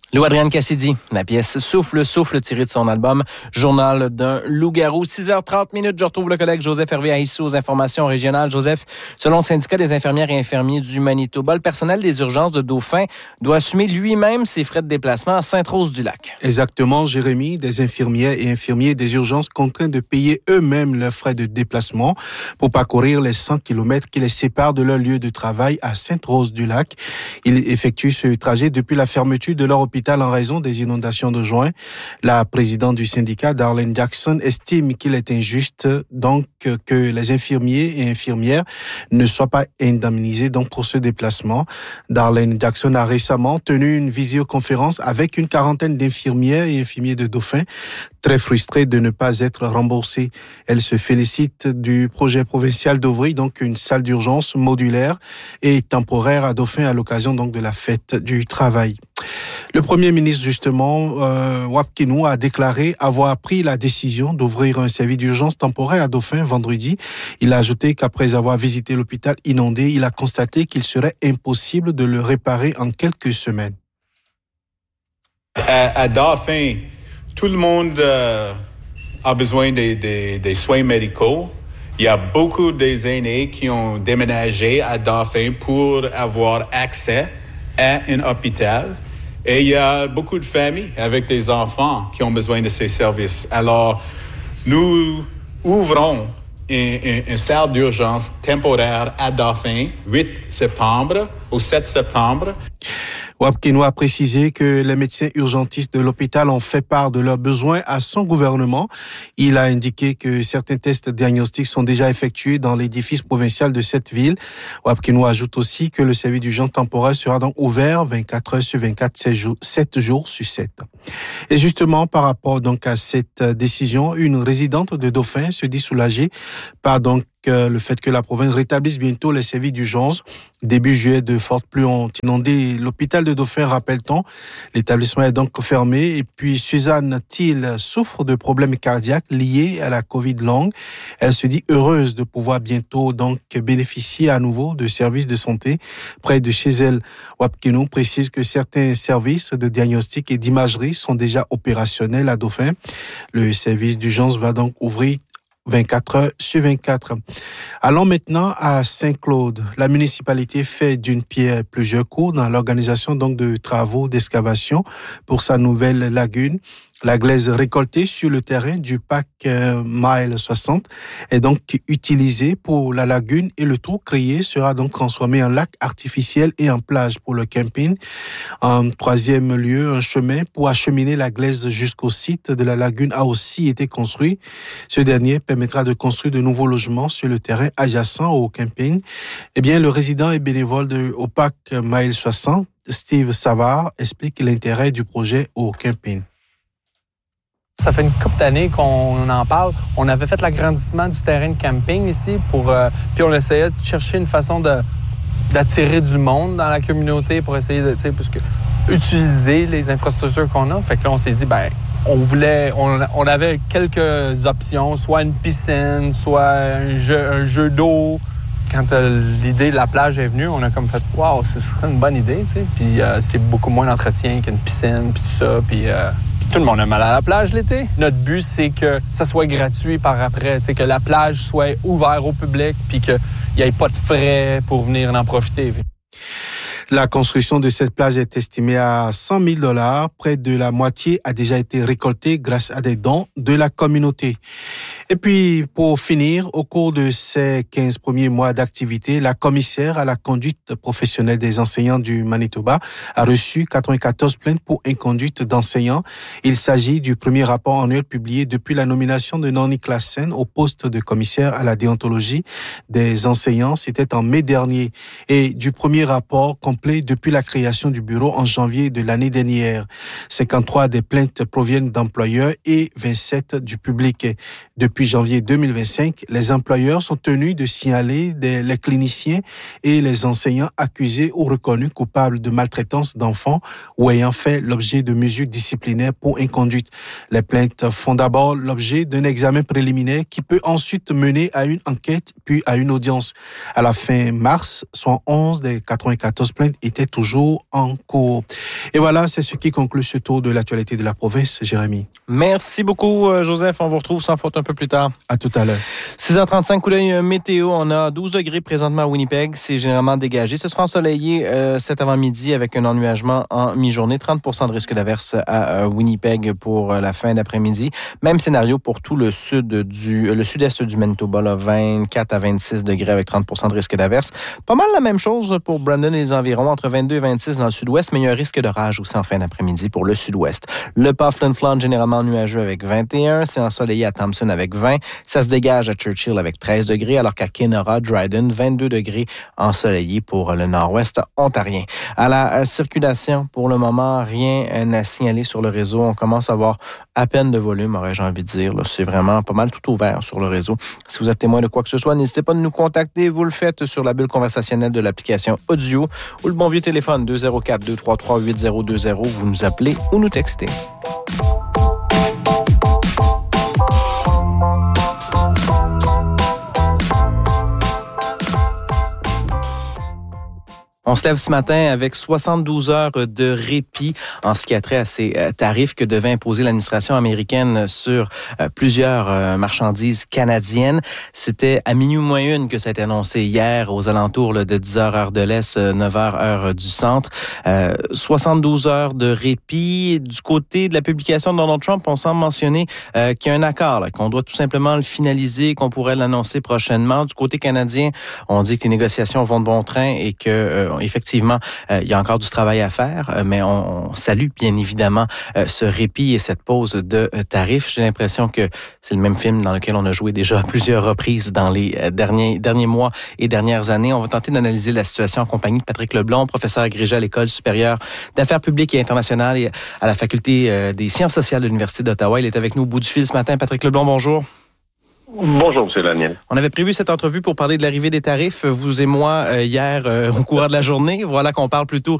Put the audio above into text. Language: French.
Lou-Adrienne Cassidy, la pièce Souffle tirée de son album Journal d'un loup-garou. 6h30, je retrouve le collègue Joseph Hervé Haïssou aux informations régionales. Joseph, selon le syndicat des infirmières et infirmiers du Manitoba, le personnel des urgences de Dauphin doit assumer lui-même ses frais de déplacement à Sainte-Rose-du-Lac. Exactement, Jérémy, des infirmières et infirmiers des urgences contraints de payer eux-mêmes leurs frais de déplacement pour parcourir les 100 km qui les séparent de leur lieu de travail à Sainte-Rose-du-Lac. Ils effectuent ce trajet depuis la fermeture de leur hôpital en raison des inondations de juin. La présidente du syndicat, Darlene Jackson, estime qu'il est injuste donc que les infirmiers et infirmières ne soient pas indemnisés donc pour ce déplacement. Darlene Jackson a récemment tenu une visioconférence avec une quarantaine d'infirmières et infirmiers de Dauphin, très frustrés de ne pas être remboursés. Elle se félicite du projet provincial d'ouvrir donc une salle d'urgence modulaire et temporaire à Dauphin à l'occasion donc de la fête du travail. Le Premier ministre, justement, Wap Kinew, a déclaré avoir pris la décision d'ouvrir un service d'urgence temporaire à Dauphin vendredi. Il a ajouté qu'après avoir visité l'hôpital inondé, il a constaté qu'il serait impossible de le réparer en quelques semaines. À Dauphin, tout le monde a besoin des soins médicaux. Il y a beaucoup des aînés qui ont déménagé à Dauphin pour avoir accès à un hôpital. Et il y a beaucoup de familles avec des enfants qui ont besoin de ces services. Alors, nous ouvrons une salle d'urgence temporaire à Dauphin, 8 septembre au 7 septembre. Wap Kinew a précisé que les médecins urgentistes de l'hôpital ont fait part de leurs besoins à son gouvernement. Il a indiqué que certains tests diagnostiques sont déjà effectués dans l'édifice provincial de cette ville. Wap Kinew ajoute aussi que le service d'urgence temporaire sera donc ouvert 24 heures sur 24, 7 jours sur 7. Et justement, par rapport donc à cette décision, une résidente de Dauphin se dit soulagée par donc le fait que la province rétablisse bientôt les services d'urgence. Début juillet, de fortes pluies ont inondé l'hôpital de Dauphin, rappelle-t-on. L'établissement est donc fermé. Et puis, Suzanne Thiel souffre de problèmes cardiaques liés à la COVID longue. Elle se dit heureuse de pouvoir bientôt donc bénéficier à nouveau de services de santé près de chez elle. Wap Kinew précise que certains services de diagnostic et d'imagerie sont déjà opérationnels à Dauphin. Le service d'urgence va donc ouvrir 24 heures sur 24. Allons maintenant à Saint-Claude. La municipalité fait d'une pierre plusieurs coups dans l'organisation donc de travaux d'excavation pour sa nouvelle lagune. La glaise récoltée sur le terrain du parc Mile 60 est donc utilisée pour la lagune et le trou créé sera donc transformé en lac artificiel et en plage pour le camping. En troisième lieu, un chemin pour acheminer la glaise jusqu'au site de la lagune a aussi été construit. Ce dernier permettra de construire de nouveaux logements sur le terrain adjacent au camping. Eh bien, le résident et bénévole au parc Mile 60, Steve Savard, explique l'intérêt du projet au camping. Ça fait une couple d'années qu'on en parle. On avait fait l'agrandissement du terrain de camping ici puis on essayait de chercher une façon d'attirer du monde dans la communauté pour essayer de, utiliser les infrastructures qu'on a. Fait que là, on s'est dit, on avait quelques options, soit une piscine, soit un jeu d'eau. Quand l'idée de la plage est venue, on a comme fait « Wow, ce serait une bonne idée, tu sais. » Puis c'est beaucoup moins d'entretien qu'une piscine, puis tout ça. Puis tout le monde aime aller à la plage l'été. Notre but, c'est que ça soit gratuit par après, tu sais, que la plage soit ouverte au public, puis qu'il n'y ait pas de frais pour venir en profiter. La construction de cette plage est estimée à 100 000 $. Près de la moitié a déjà été récoltée grâce à des dons de la communauté. Et puis, pour finir, au cours de ces 15 premiers mois d'activité, la commissaire à la conduite professionnelle des enseignants du Manitoba a reçu 94 plaintes pour inconduite d'enseignants. Il s'agit du premier rapport annuel publié depuis la nomination de Noni Classen au poste de commissaire à la déontologie des enseignants. C'était en mai dernier. Et du premier rapport complet depuis la création du bureau en janvier de l'année dernière. 53 des plaintes proviennent d'employeurs et 27 du public. Depuis janvier 2025, les employeurs sont tenus de signaler les cliniciens et les enseignants accusés ou reconnus coupables de maltraitance d'enfants ou ayant fait l'objet de mesures disciplinaires pour inconduite. Les plaintes font d'abord l'objet d'un examen préliminaire qui peut ensuite mener à une enquête puis à une audience. À la fin mars, 11 des 94 plaintes plainte était toujours en cours. Et voilà, c'est ce qui conclut ce tour de l'actualité de la province, Jérémy. Merci beaucoup, Joseph. On vous retrouve sans faute un peu plus tard. À tout à l'heure. 6h35, coup d'œil météo. On a 12 degrés présentement à Winnipeg. C'est généralement dégagé. Ce sera ensoleillé cet avant-midi avec un ennuagement en mi-journée. 30% de risque d'averse à Winnipeg pour la fin d'après-midi. Même scénario pour tout le sud-est du Manitoba, là, 24 à 26 degrés avec 30% de risque d'averse. Pas mal la même chose pour Brandon et les environs, entre 22 et 26 dans le sud-ouest, mais il y a un risque d'orage aussi en fin d'après-midi pour le sud-ouest. Le Pas-Flin-Flon, généralement nuageux avec 21. C'est ensoleillé à Thompson avec 20. Ça se dégage à Churchill avec 13 degrés, alors qu'à Kenora, Dryden, 22 degrés ensoleillé pour le nord-ouest ontarien. À la circulation, pour le moment, rien à signaler sur le réseau. On commence à avoir à peine de volume, aurais-je envie de dire. Là, c'est vraiment pas mal tout ouvert sur le réseau. Si vous êtes témoin de quoi que ce soit, n'hésitez pas à nous contacter. Vous le faites sur la bulle conversationnelle de l'application Audio ou le bon vieux téléphone 204-233-8020. Vous nous appelez ou nous textez. On se lève ce matin avec 72 heures de répit en ce qui a trait à ces tarifs que devait imposer l'administration américaine sur plusieurs marchandises canadiennes. C'était à minuit moins une que ça a été annoncé hier aux alentours de 10h heure de l'Est, 9h heure du centre. 72 heures de répit. Du côté de la publication de Donald Trump, on semble mentionner qu'il y a un accord, là, qu'on doit tout simplement le finaliser, qu'on pourrait l'annoncer prochainement. Du côté canadien, on dit que les négociations vont de bon train et que effectivement, il y a encore du travail à faire, mais on salue bien évidemment ce répit et cette pause de tarifs. J'ai l'impression que c'est le même film dans lequel on a joué déjà à plusieurs reprises dans les derniers mois et dernières années. On va tenter d'analyser la situation en compagnie de Patrick Leblond, professeur agrégé à l'École supérieure d'affaires publiques et internationales et à la Faculté des sciences sociales de l'Université d'Ottawa. Il est avec nous au bout du fil ce matin. Patrick Leblond, bonjour. Bonjour, M. Daniel. On avait prévu cette entrevue pour parler de l'arrivée des tarifs, vous et moi, hier, au cours de la journée. Voilà qu'on parle plutôt